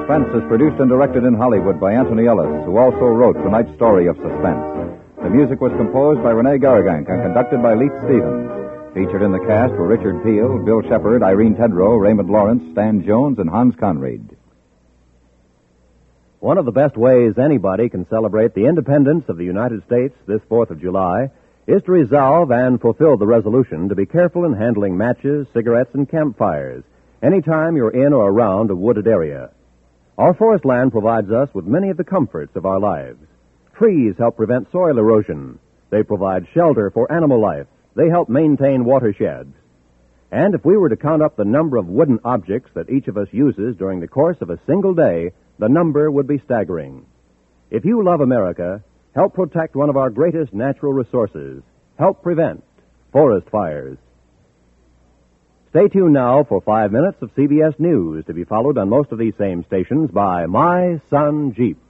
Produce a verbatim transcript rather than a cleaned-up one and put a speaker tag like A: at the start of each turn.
A: Suspense is produced and directed in Hollywood by Anthony Ellis, who also wrote tonight's story of Suspense. The music was composed by Rene Gargank and conducted by Leith Stevens. Featured in the cast were Richard Peel, Bill Shepard, Irene Tedrow, Raymond Lawrence, Stan Jones, and Hans Conried.
B: One of the best ways anybody can celebrate the independence of the United States this fourth of July is to resolve and fulfill the resolution to be careful in handling matches, cigarettes, and campfires anytime you're in or around a wooded area. Our forest land provides us with many of the comforts of our lives. Trees help prevent soil erosion. They provide shelter for animal life. They help maintain watersheds. And if we were to count up the number of wooden objects that each of us uses during the course of a single day, the number would be staggering. If you love America, help protect one of our greatest natural resources. Help prevent forest fires. Stay tuned now for five minutes of C B S News, to be followed on most of these same stations by My Sun Jeep.